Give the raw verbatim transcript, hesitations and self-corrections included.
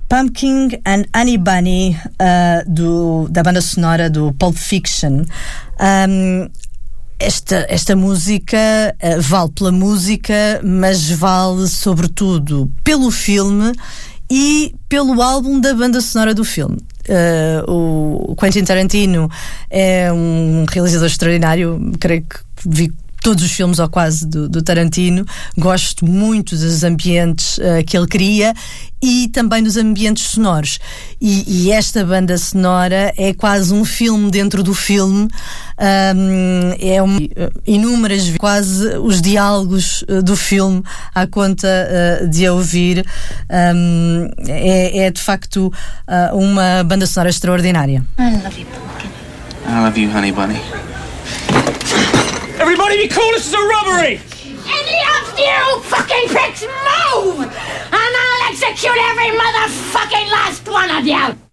Pumpkin and Honey Bunny, uh, do, da banda sonora do Pulp Fiction. Um, esta, esta música uh, vale pela música, mas vale sobretudo pelo filme e pelo álbum da banda sonora do filme. Uh, o Quentin Tarantino é um realizador extraordinário, creio que vi todos os filmes ou quase do, do Tarantino. Gosto muito dos ambientes uh, que ele cria e também dos ambientes sonoros, e, e esta banda sonora é quase um filme dentro do filme. Um, é um, inúmeras vezes quase os diálogos uh, do filme à conta uh, de a ouvir. Um, é, é de facto uh, uma banda sonora extraordinária. I love you, Pumpkin. I love you, Honey Bunny. Everybody be cool, this is a robbery! Any of you fucking pricks move! And I'll execute every motherfucking last one of you!